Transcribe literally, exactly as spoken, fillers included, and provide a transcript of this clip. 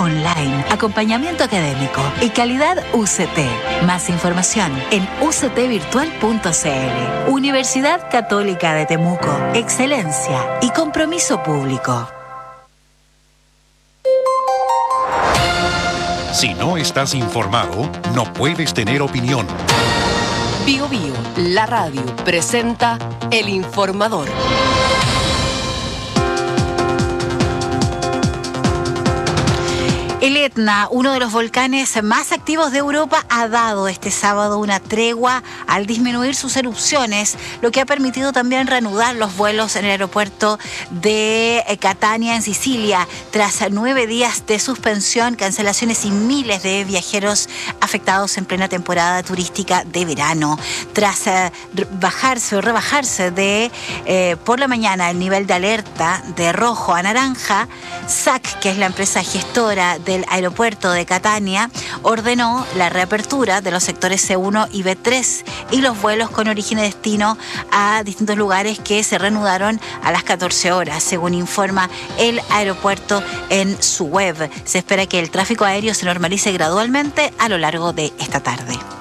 online, acompañamiento académico y calidad U C T. Más información en u c t virtual punto c l. Universidad Católica de Temuco. Excelencia y compromiso público. Si no estás informado, no puedes tener opinión. Bio Bio, la radio, presenta El Informador. El Etna, uno de los volcanes más activos de Europa, ha dado este sábado una tregua al disminuir sus erupciones, lo que ha permitido también reanudar los vuelos en el aeropuerto de Catania, en Sicilia, tras nueve días de suspensión, cancelaciones y miles de viajeros afectados en plena temporada turística de verano. Tras eh, bajarse o rebajarse de eh, por la mañana el nivel de alerta de rojo a naranja, S A C, que es la empresa gestora de del aeropuerto de Catania, ordenó la reapertura de los sectores C uno y B tres y los vuelos con origen y destino a distintos lugares que se reanudaron a las catorce horas, según informa el aeropuerto en su web. Se espera que el tráfico aéreo se normalice gradualmente a lo largo de esta tarde.